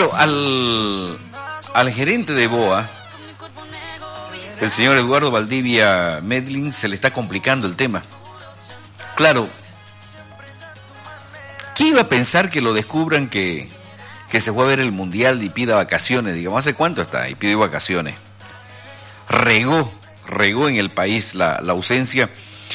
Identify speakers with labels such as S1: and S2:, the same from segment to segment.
S1: Claro, al gerente de BOA, el señor Eduardo Valdivia Medlin, se le está complicando el tema. Claro, ¿quién iba a pensar que lo descubran que se fue a ver el Mundial y pida vacaciones? Digamos, ¿hace cuánto está? Y pidió vacaciones. Regó en el país la ausencia.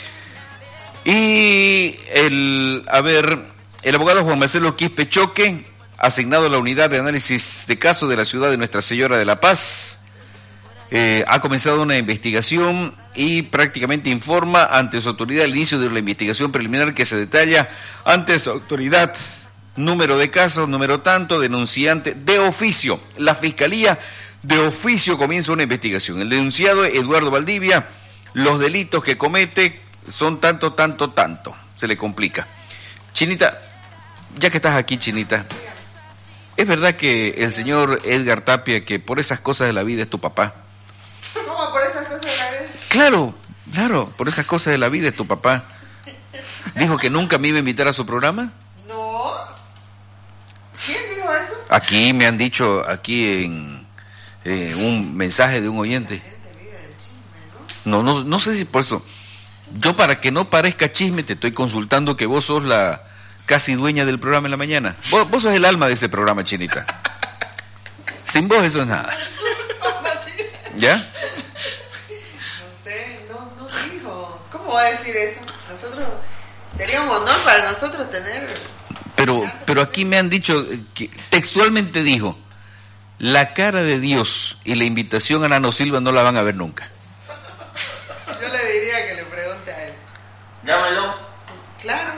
S1: Y el abogado Juan Marcelo Quispe Choque, asignado a la unidad de análisis de casos de la ciudad de Nuestra Señora de la Paz, ha comenzado una investigación y prácticamente informa ante su autoridad el inicio de la investigación preliminar que se detalla ante su autoridad. Número de casos, número tanto, denunciante de oficio. La Fiscalía de oficio comienza una investigación. El denunciado Eduardo Valdivia, los delitos que comete son tanto. Se le complica. Chinita, ya que estás aquí, Chinita, ¿es verdad que el señor Edgar Tapia, que por esas cosas de la vida es tu papá?
S2: ¿Cómo por esas cosas de la vida?
S1: Claro, por esas cosas de la vida es tu papá. ¿Dijo que nunca me iba a invitar a su programa?
S2: No. ¿Quién dijo eso?
S1: Aquí me han dicho, aquí en un mensaje de un oyente.
S2: La gente vive del chisme, ¿no?
S1: No sé si por eso. Yo, para que no parezca chisme, te estoy consultando que vos sos la casi dueña del programa en la mañana. Vos sos el alma de ese programa, Chinita. Sin vos eso es nada. ¿Ya?
S2: No sé, no dijo. ¿Cómo va a decir eso? Sería un honor para nosotros tener...
S1: Pero aquí me han dicho, que textualmente dijo, la cara de Dios y la invitación a Nano Silva no la van a ver nunca.
S2: Yo le diría que le pregunte a él.
S3: Llámalo.
S2: Claro.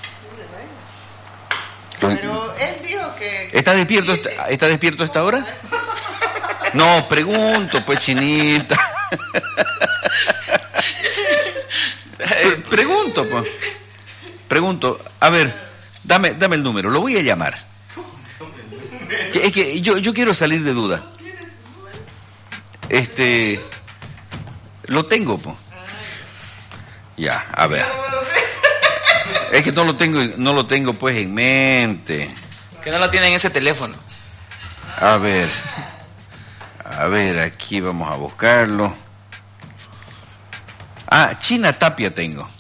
S2: Pero él dijo que...
S1: ¿Está despierto a esta hora? No, pregunto, pues, Chinita. Pregunto, pues. Pregunto, a ver, dame el número, lo voy a llamar. Es que yo quiero salir de duda. Lo tengo, pues. Ya, a ver. Es que no lo tengo pues en mente.
S4: Que no lo tiene en ese teléfono.
S1: A ver, aquí vamos a buscarlo. China Tapia tengo.